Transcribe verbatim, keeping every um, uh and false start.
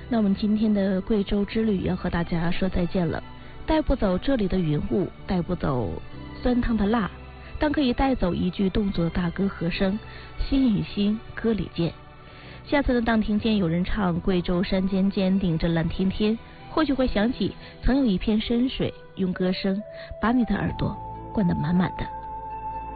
那我们今天的贵州之旅要和大家说再见了。带不走这里的云雾，带不走酸汤的辣，但可以带走一句动作的大歌和声，心与心歌里见。下次呢，当听见有人唱贵州山尖尖顶着蓝天天，或许会想起曾有一片深水，用歌声把你的耳朵灌得满满的。